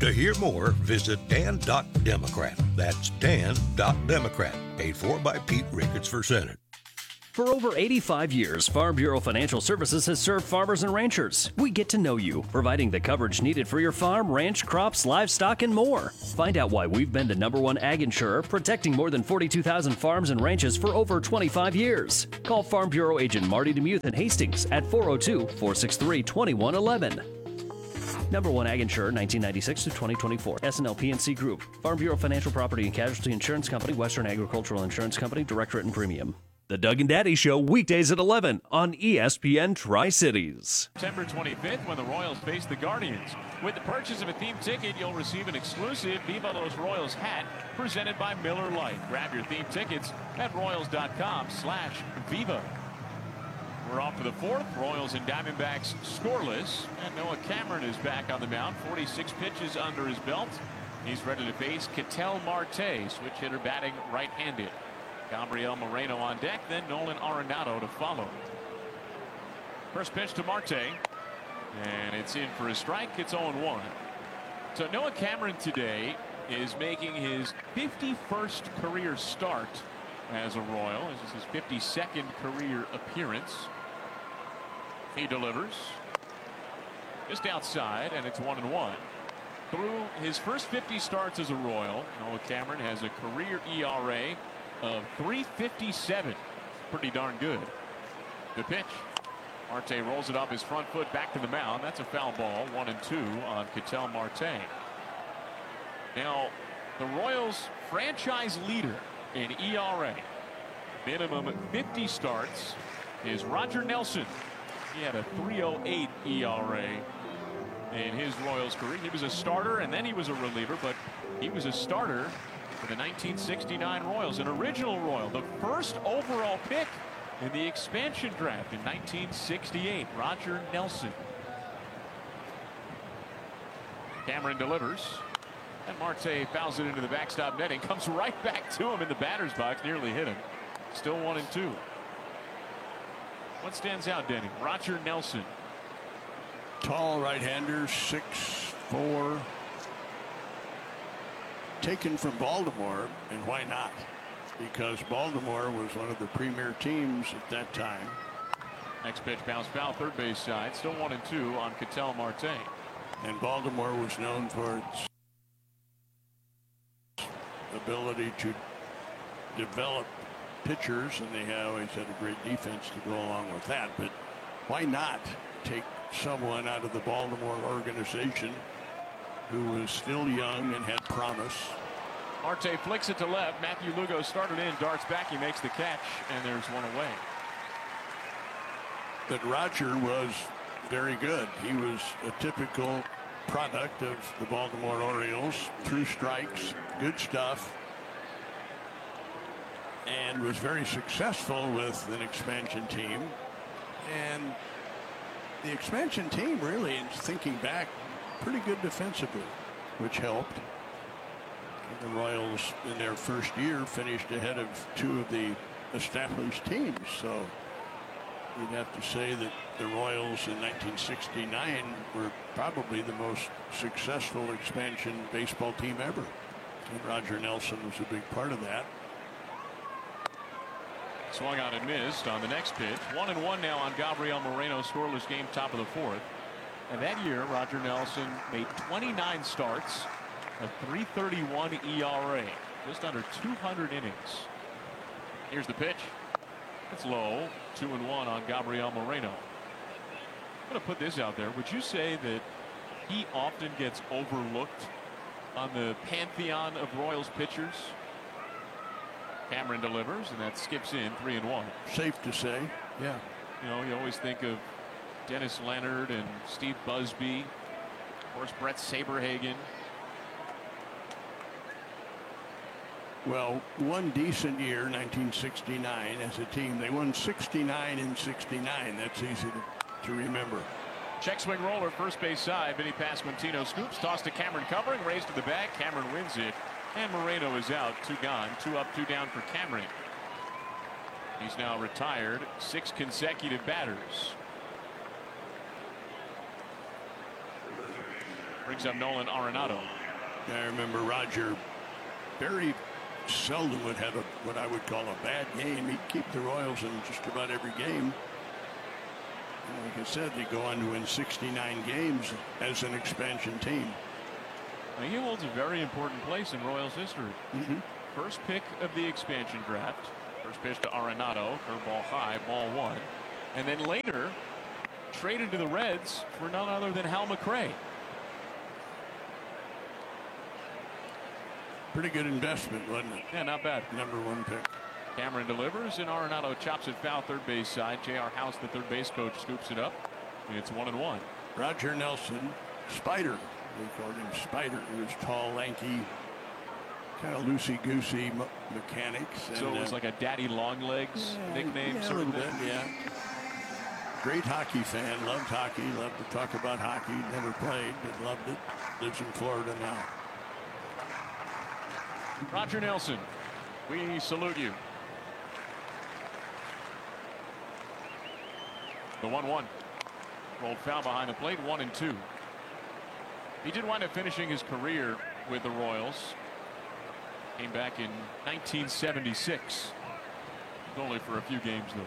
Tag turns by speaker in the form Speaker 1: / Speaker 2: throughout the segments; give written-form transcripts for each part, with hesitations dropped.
Speaker 1: To hear more, visit Dan.Democrat. That's Dan.Democrat. Paid for by Pete Ricketts for Senate.
Speaker 2: For over 85 years, Farm Bureau Financial Services has served farmers and ranchers. We get to know you, providing the coverage needed for your farm, ranch, crops, livestock, and more. Find out why we've been the #1 ag insurer, protecting more than 42,000 farms and ranches for over 25 years. Call Farm Bureau agent Marty DeMuth in Hastings at 402-463-2111. #1 ag insurer, 1996 to 2024. SNL PNC Group. Farm Bureau Financial Property and Casualty Insurance Company, Western Agricultural Insurance Company, Direct Written Premium. The Doug and Daddy Show, weekdays at 11 on ESPN Tri-Cities.
Speaker 3: September 25th, when the Royals face the Guardians. With the purchase of a theme ticket, you'll receive an exclusive Viva Los Royals hat presented by Miller Lite. Grab your theme tickets at royals.com/Viva. We're off to the fourth. Royals and Diamondbacks scoreless. And Noah Cameron is back on the mound. 46 pitches under his belt. He's ready to face Ketel Marte, switch hitter batting right-handed. Gabriel Moreno on deck, then Nolan Arenado to follow. First pitch to Marte, and it's in for a strike. It's 0-1. So Noah Cameron today is making his 51st career start as a Royal. This is his 52nd career appearance. He delivers just outside, and it's 1-1. Through his first 50 starts as a Royal, Noah Cameron has a career ERA of 3.57. Pretty darn good. The pitch. Marte rolls it off his front foot back to the mound. That's a foul ball. 1-2 on Ketel Marte. Now, the Royals' franchise leader in ERA, minimum 50 starts, is Roger Nelson. He had a 3.08 ERA in his Royals career. He was a starter and then he was a reliever, but he was a starter for the 1969 Royals, an original Royal, the first overall pick in the expansion draft in 1968. Roger Nelson. Cameron delivers, and Marte fouls it into the backstop netting. Comes right back to him in the batter's box, nearly hit him. Still 1-2. What stands out, Denny? Roger Nelson.
Speaker 4: Tall right-hander, 6'4". Taken from Baltimore, and why not? Because Baltimore was one of the premier teams at that time.
Speaker 3: Next pitch, bounce foul, third base side. Still 1-2 on Ketel Marte.
Speaker 4: And Baltimore was known for its ability to develop pitchers, and they always had a great defense to go along with that. But why not take someone out of the Baltimore organization who was still young and had promise?
Speaker 3: Marte flicks it to left. Matthew Lugo started in, darts back, he makes the catch, and there's one away.
Speaker 4: But Roger was very good. He was a typical product of the Baltimore Orioles. Threw strikes, good stuff, and was very successful with an expansion team. And the expansion team, really, thinking back, pretty good defensively, which helped. The Royals in their first year finished ahead of two of the established teams. So we'd have to say that the Royals in 1969 were probably the most successful expansion baseball team ever. And Roger Nelson was a big part of that.
Speaker 3: Swung on and missed on the next pitch. 1-1 now on Gabriel Moreno, scoreless game, top of the fourth. And that year, Roger Nelson made 29 starts, a 3.31 ERA, just under 200 innings. Here's the pitch. It's low. 2-1 on Gabriel Moreno. I'm going to put this out there. Would you say that he often gets overlooked on the pantheon of Royals pitchers? Cameron delivers, and that skips in. 3-1.
Speaker 4: Safe to say, yeah.
Speaker 3: You know, you always think of Dennis Leonard and Steve Busby, of course, Brett Saberhagen.
Speaker 4: Well, one decent year, 1969, as a team. They won 69 and 69. That's easy to remember.
Speaker 3: Check swing roller, first base side. Vinny Pasquantino scoops, toss to Cameron covering, raised to the bag. Cameron wins it, and Moreno is out. 2 gone, 2 up, 2 down for Cameron. He's now retired 6 consecutive batters. Brings up Nolan Arenado.
Speaker 4: I remember Roger very seldom would have what I would call a bad game. He'd keep the Royals in just about every game. And like I said, they go on to win 69 games as an expansion team.
Speaker 3: Now, he holds a very important place in Royals history. First pick of the expansion draft. First pitch to Arenado, curveball high, ball one. And then later, traded to the Reds for none other than Hal McRae.
Speaker 4: Pretty good investment, wasn't it?
Speaker 3: Yeah, not bad.
Speaker 4: #1 pick.
Speaker 3: Cameron delivers, and Arenado chops it foul third base side. J.R. House, the third base coach, scoops it up, and it's 1-1.
Speaker 4: Roger Nelson, Spider. They called him Spider. He was tall, lanky, kind of loosey-goosey mechanics.
Speaker 3: So it was like a Daddy Longlegs nickname,
Speaker 4: yeah,
Speaker 3: sort of
Speaker 4: bit, yeah. Great hockey fan, loved hockey, loved to talk about hockey. Never played, but loved it. Lives in Florida now.
Speaker 3: Roger Nelson, we salute you. The 1-1. Rolled foul behind the plate, 1-2. He did wind up finishing his career with the Royals. Came back in 1976. Only for a few games, though.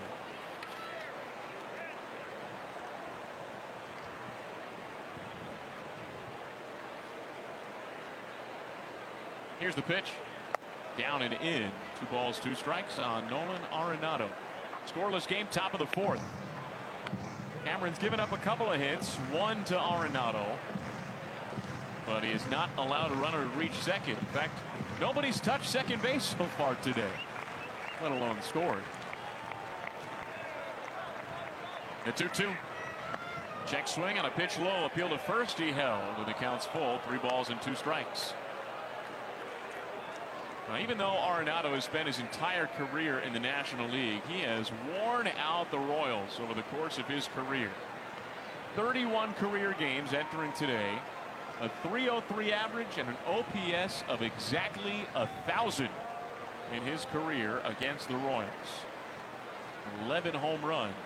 Speaker 3: Here's the pitch. Down and in. 2 balls, 2 strikes on Nolan Arenado. Scoreless game, top of the 4th. Cameron's given up a couple of hits. One to Arenado. But he is not allowed a runner to reach second. In fact, nobody's touched second base so far today, let alone scored. The 2-2. Check swing on a pitch low. Appeal to first. He held, and the count's full. 3 balls and 2 strikes. Now, even though Arenado has spent his entire career in the National League, he has worn out the Royals over the course of his career. 31 career games entering today, a .303 average and an OPS of exactly 1,000 in his career against the Royals. 11 home runs.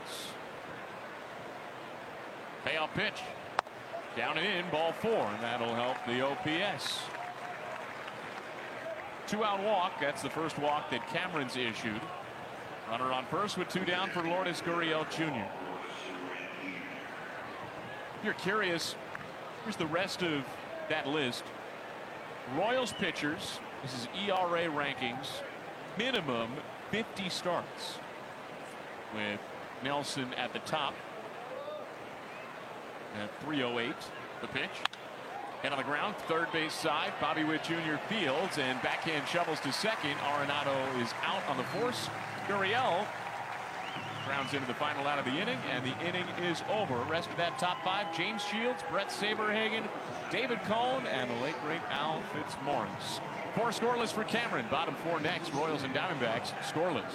Speaker 3: Payoff pitch. Down and in, ball 4, and that'll help the OPS. 2-out walk. That's the first walk that Cameron's issued. Runner on first with 2 down for Lourdes Gurriel Jr. If you're curious, here's the rest of that list. Royals pitchers, this is ERA rankings, minimum 50 starts, with Nelson at the top at .308. The pitch. And on the ground, third base side, Bobby Witt Jr. fields and backhand shovels to second. Arenado is out on the force. Gurriel grounds into the final out of the inning, and the inning is over. Rest of that top 5, James Shields, Brett Saberhagen, David Cone, and the late great Al Fitzmaurice. 4 scoreless for Cameron. Bottom 4 next. Royals and Diamondbacks scoreless.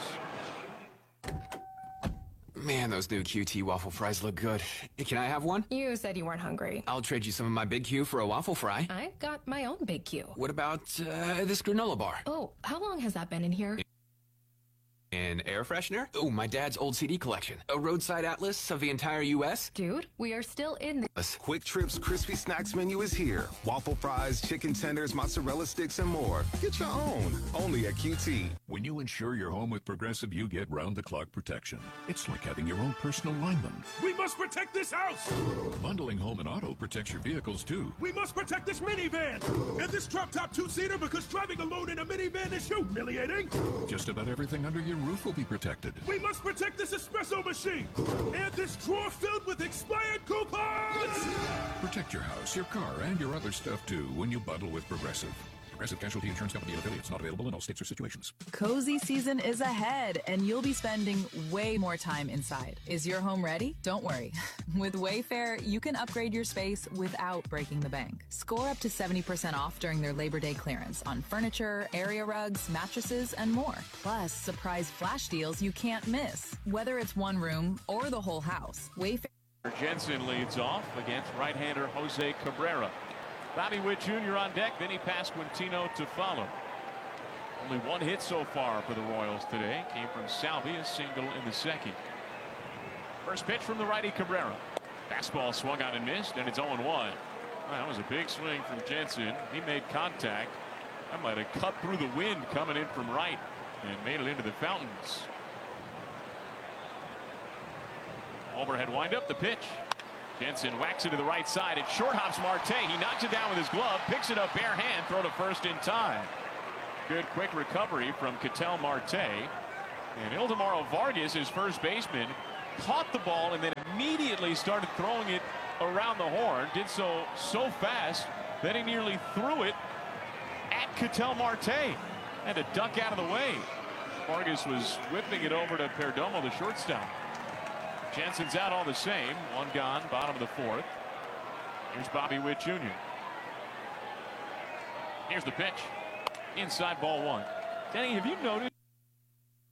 Speaker 5: Man, those new QT waffle fries look good. Can I have one?
Speaker 6: You said you weren't hungry.
Speaker 5: I'll trade you some of my Big Q for a waffle fry.
Speaker 6: I've got my own Big Q.
Speaker 5: What about this granola bar?
Speaker 6: Oh, how long has that been in here?
Speaker 5: An air freshener? Oh, my dad's old CD collection. A roadside atlas of the entire U.S.?
Speaker 6: Dude, we are still in the...
Speaker 7: Quick Trip's Crispy Snacks menu is here. Waffle fries, chicken tenders, mozzarella sticks, and more. Get your own. Only at QT.
Speaker 8: When you insure your home with Progressive, you get round-the-clock protection. It's like having your own personal lineman.
Speaker 9: We must protect this house!
Speaker 8: Bundling home and auto protects your vehicles, too.
Speaker 9: We must protect this minivan! And this drop-top 2-seater, because driving alone in a minivan is humiliating!
Speaker 8: Just about everything under your roof will be protected.
Speaker 9: We must protect this espresso machine! And this drawer filled with expired coupons!
Speaker 8: Protect your house, your car, and your other stuff, too, when you bundle with Progressive. Progressive Casualty Insurance Company and affiliates, not available in all states or situations.
Speaker 10: Cozy season is ahead, and you'll be spending way more time inside. Is your home ready? Don't worry. With Wayfair, you can upgrade your space without breaking the bank. Score up to 70% off during their Labor Day clearance on furniture, area rugs, mattresses, and more. Plus, surprise flash deals you can't miss. Whether it's one room or the whole house, Wayfair...
Speaker 3: Jensen leads off against right-hander Jose Cabrera. Bobby Witt Jr. on deck, then he passed Quintino to follow. Only 1 hit so far for the Royals today. Came from Salvi, a single in the second. First pitch from the righty Cabrera. Fastball swung on and missed, and it's 0-1. That was a big swing from Jensen. He made contact. That might have cut through the wind coming in from right and made it into the fountains. Overhead windup, the pitch. Jensen whacks it to the right side. It short hops Marte. He knocks it down with his glove, picks it up bare hand, throw to first in time. Good quick recovery from Ketel Marte. And Ildemaro Vargas, his first baseman, caught the ball and then immediately started throwing it around the horn. Did so fast that he nearly threw it at Ketel Marte. Had to duck out of the way. Vargas was whipping it over to Perdomo, the shortstop. Jensen's out all the same. One gone, bottom of the fourth. Here's Bobby Witt Jr. Here's the pitch. Inside, ball one. Denny, have you noticed